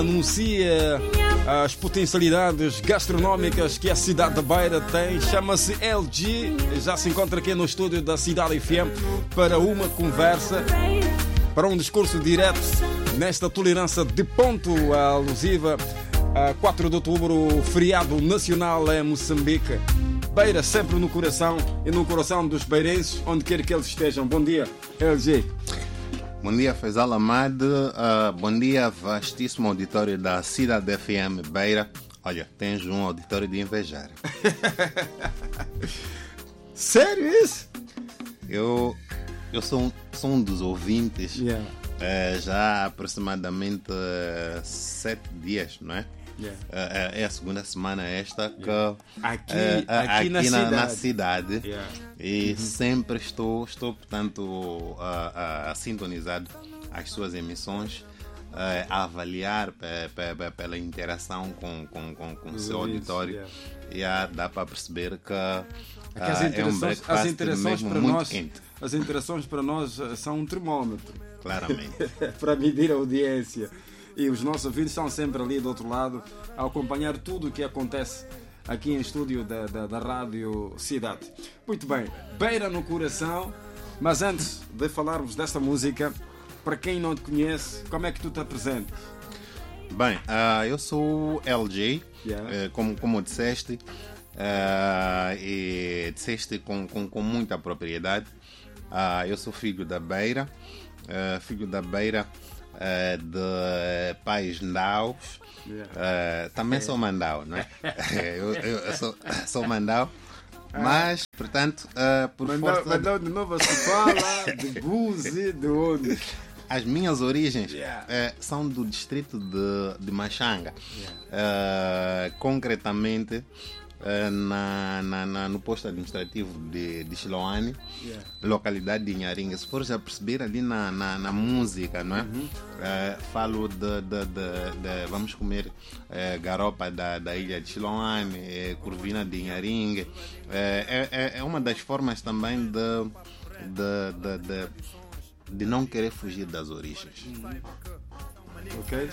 Anuncia as potencialidades gastronómicas que a cidade da Beira tem. Chama-se LG, já se encontra aqui no estúdio da Cidade FM para uma conversa, para um discurso direto nesta tolerância de ponto alusiva a 4 de outubro, feriado nacional em Moçambique. Beira sempre no coração e no coração dos beirenses, onde quer que eles estejam. Bom dia, LG. Bom dia, Faisal Ahmad. Bom dia, vastíssimo auditório da Cidade FM Beira. Olha, tens um auditório de invejar. Sério isso? Eu sou um dos ouvintes já há aproximadamente 7 dias, não é? É a segunda semana esta que aqui na cidade e sempre estou portanto sintonizado às suas emissões, a avaliar pela interação com o seu auditório e dá para perceber que é um breakfast mesmo muito quente. As interações para nós são um termómetro. Claramente. Para medir a audiência. E os nossos ouvintes estão sempre ali do outro lado a acompanhar tudo o que acontece aqui em estúdio da Rádio Cidade. Muito bem, Beira no coração. Mas antes de falarmos desta música, para quem não te conhece, como é que tu te apresentas? Bem, eu sou LJ, como disseste, e disseste com muita propriedade. Eu sou filho da Beira, de pais ndaus. Também sou mandau, não é? eu sou mandau, mas, portanto, por força... Mandau de novo se fala de Buzi, de onde? As minhas origens são do distrito de Machanga, concretamente no posto administrativo de Chiloane, localidade de Inharinga. Se for já perceber ali na música, não é? Falo de vamos comer garopa da ilha de Chiloane, curvina de Inharinga. É uma das formas também de não querer fugir das origens. Ok.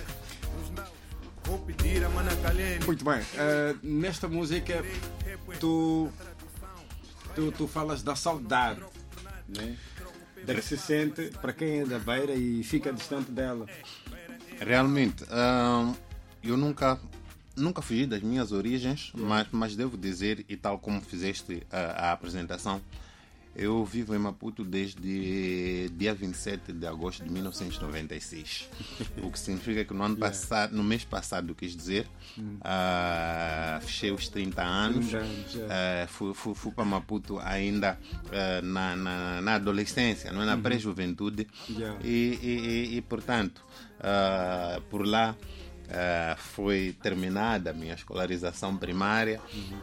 Muito bem, nesta música tu falas da saudade, né? Da que se sente para quem é da Beira e fica distante dela. Realmente, eu nunca fugi das minhas origens, mas devo dizer, e tal como fizeste a apresentação, eu vivo em Maputo desde dia 27 de agosto de 1996. O que significa que no mês passado, quis dizer, fechei os 30 anos. Fui para Maputo ainda na adolescência, não é? Na pré-juventude. E portanto, por lá foi terminada a minha escolarização primária.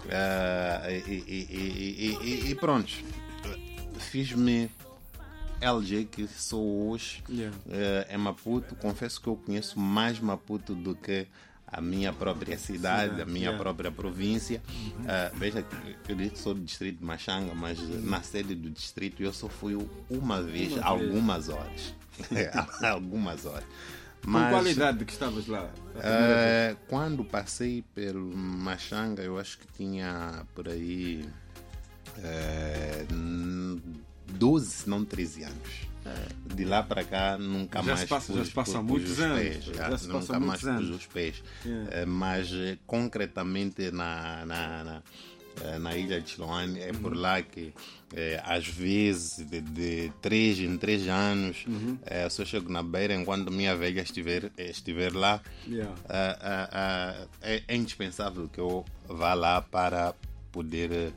E pronto. Fiz-me LG que sou hoje em Maputo. Confesso que eu conheço mais Maputo do que a minha própria cidade, a minha própria província. Veja que eu disse que sou do distrito de Machanga, mas na sede do distrito eu só fui uma vez, algumas horas. Algumas horas. Mas, com qual idade que estavas lá? Quando passei pelo Machanga, eu acho que tinha por aí 12, se não 13 anos. De lá para cá nunca mais já se passa muitos anos. Nunca mais pus os pés. Mas concretamente na ilha de Chiloane, é por lá que às vezes de 3 em 3 anos eu só chego na Beira enquanto minha velha estiver lá. É indispensável que eu vá lá para poder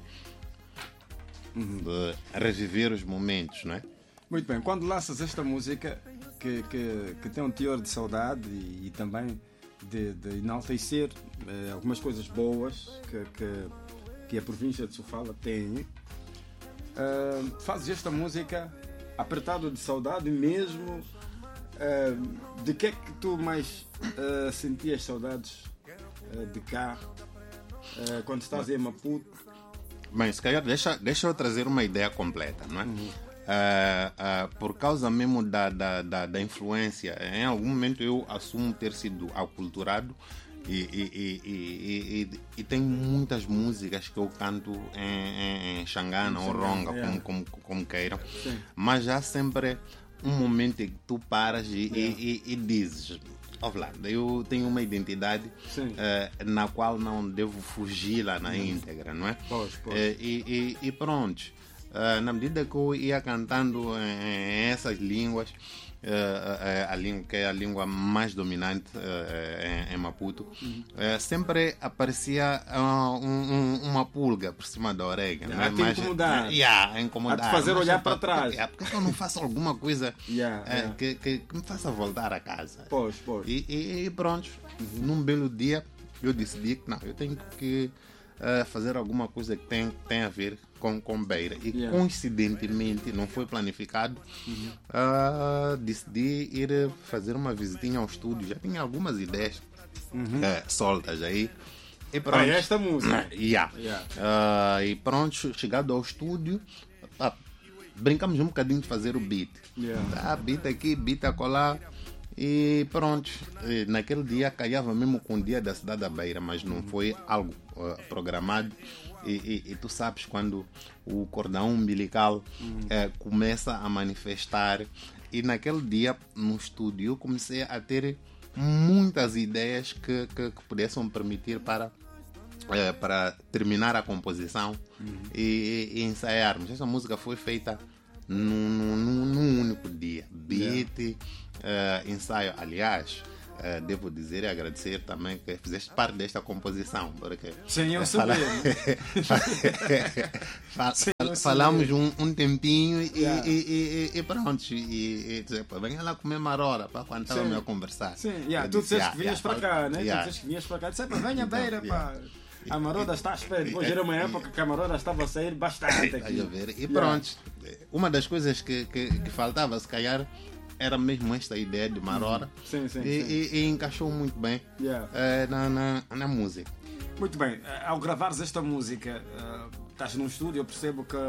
reviver os momentos, não é? Muito bem, quando lanças esta música que tem um teor de saudade e também de enaltecer algumas coisas boas que a província de Sofala tem, fazes esta música apertado de saudade mesmo. De que é que tu mais sentias saudades de cá quando estás em Maputo? Bem, se calhar deixa eu trazer uma ideia completa, não é? por causa mesmo da influência. Em algum momento eu assumo ter sido aculturado e tem muitas músicas que eu canto em Xangana ou Ronga, como queiram. Sim. Mas há sempre um momento em que tu paras e dizes: olá, eu tenho uma identidade na qual não devo fugi-la na íntegra, não é? E pronto, na medida que eu ia cantando em essas línguas, a língua que é a língua mais dominante em Maputo, sempre aparecia uma pulga por cima da orelha, a te incomodar, a te fazer olhar para trás. Porque eu não faço alguma coisa que me faça voltar a casa. E pronto, num belo dia eu decidi que não, eu tenho que fazer alguma coisa que tem a ver com Beira. E coincidentemente, não foi planificado, decidi ir fazer uma visitinha ao estúdio. Já tinha algumas ideias soltas aí. E pronto. Para esta música. E pronto, chegado ao estúdio, brincamos um bocadinho de fazer o beat. Beat aqui, beat acolá. E pronto, naquele dia calhava mesmo com o dia da cidade da Beira, mas não foi algo programado. E tu sabes quando o cordão umbilical começa a manifestar. E naquele dia no estúdio eu comecei a ter muitas ideias que pudessem permitir para terminar a composição e ensaiarmos. Essa música foi feita num único dia. Beat, ensaio. Aliás, devo dizer e agradecer também que fizeste parte desta composição, porque sim, eu sabia. Falamos um tempinho e pronto, e venha lá comer marora para quando estávamos a conversar. Sim, tu disseste que vinhas para cá, né? Tu disseste que vinhas para cá, disseste, venha Beira, pá. A maroda está à espera. Depois era uma época que a maroda estava a sair bastante aqui. E pronto, uma das coisas que faltava, se calhar, era mesmo esta ideia de marora. E encaixou muito bem na música. Muito bem. Ao gravares esta música, estás num estúdio, eu percebo que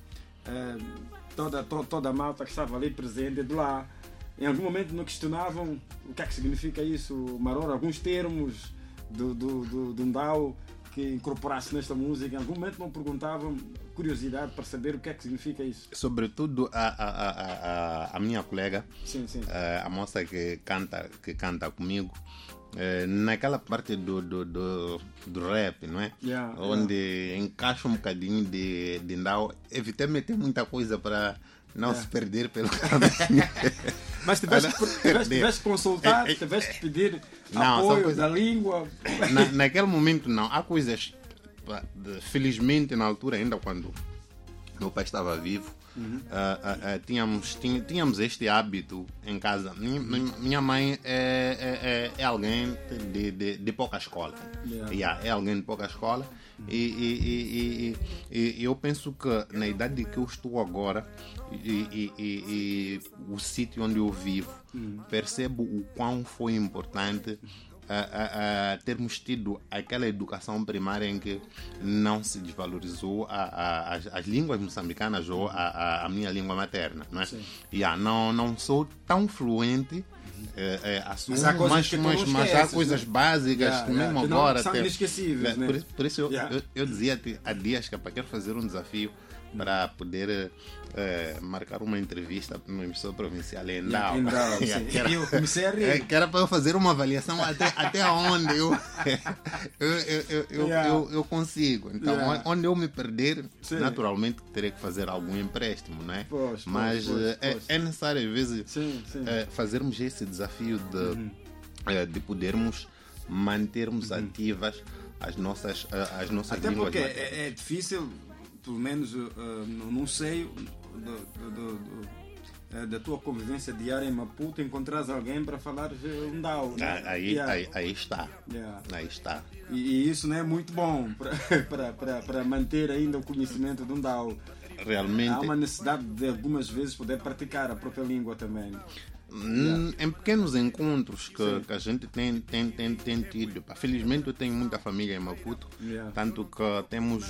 toda a malta que estava ali presente de lá, em algum momento não questionavam o que é que significa isso, marora, alguns termos do Ndao que incorporasse nesta música. Em algum momento não perguntavam, curiosidade para saber o que é que significa isso? Sobretudo a minha colega, a moça que canta comigo, naquela parte do rap, não é? Onde encaixa um bocadinho de Ndao. Evitei meter muita coisa para não se perder pelo caminho. Mas tiveste que consultar, tiveste que pedir apoio da língua. Naquele momento não. Há coisas, felizmente na altura, ainda quando meu pai estava vivo, tínhamos este hábito em casa. Minha mãe é alguém de pouca escola. É alguém de pouca escola. E eu penso que na idade que eu estou agora e o sítio onde eu vivo, percebo o quão foi importante termos tido aquela educação primária em que não se desvalorizou as línguas moçambicanas ou a minha língua materna, não é? Não sou tão fluente, assumo, mas há coisas básicas que mesmo que agora são inesquecíveis, né? Por isso eu dizia há dias que quero fazer um desafio para poder marcar uma entrevista para uma emissora provincial em Ndao. Eu comecei a rir. Que era para eu fazer uma avaliação até onde eu consigo. Então, onde eu me perder, naturalmente terei que fazer algum empréstimo, não é? Mas é necessário, às vezes, fazermos esse desafio de podermos mantermos ativas as nossas até línguas. Porque é difícil, pelo menos num seio da tua convivência diária em Maputo, encontrares alguém para falar Ndao. Né? Aí está. Aí está. E isso não é muito bom para manter ainda o conhecimento do Ndao. Realmente. Há uma necessidade de algumas vezes poder praticar a própria língua também. Em pequenos encontros que a gente tem tido. Felizmente eu tenho muita família em Maputo, tanto que temos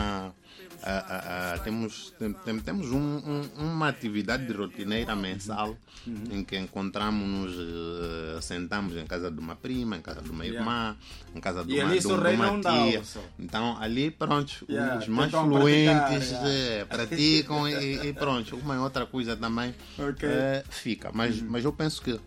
temos uma atividade rotineira mensal em que encontramos-nos, sentamos em casa de uma prima, em casa de uma irmã, em casa de uma tia. Então ali pronto, os mais fluentes praticam e pronto, uma e outra coisa também fica. Mas eu penso que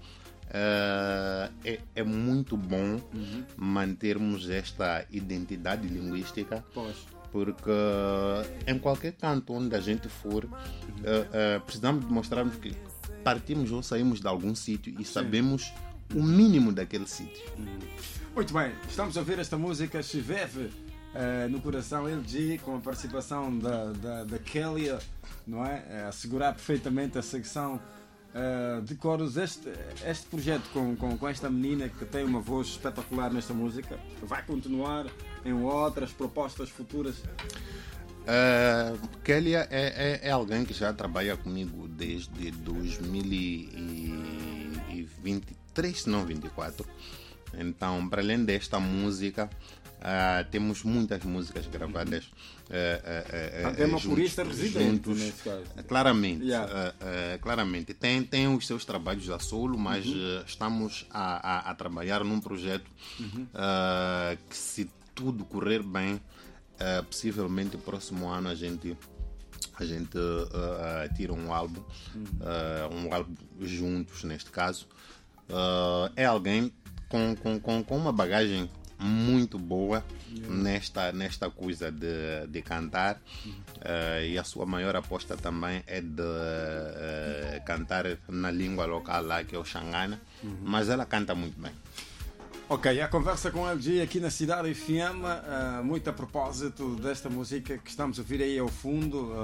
é muito bom mantermos esta identidade linguística, porque em qualquer canto onde a gente for, precisamos demonstrarmos que partimos ou saímos de algum sítio e sabemos o mínimo daquele sítio. Muito bem, estamos a ouvir esta música Chiveve no coração LG, com a participação da Kélia, não é? A segurar perfeitamente a secção de coros. Este projeto com esta menina que tem uma voz espetacular nesta música vai continuar em outras propostas futuras? Kélia é alguém que já trabalha comigo desde 2023, se não 24. Então, para além desta música, temos muitas músicas gravadas é uma corista residente nesse caso. Claramente, claramente. Tem os seus trabalhos a solo, mas estamos a trabalhar num projeto que, se tudo correr bem, possivelmente próximo ano a gente tira um álbum juntos, neste caso. É alguém com uma bagagem muito boa nesta coisa de cantar, e a sua maior aposta também é de cantar na língua local lá, que é o Xangana, mas ela canta muito bem. Ok, a conversa com a LG aqui na Cidade FM, muito a propósito desta música que estamos a ouvir aí ao fundo.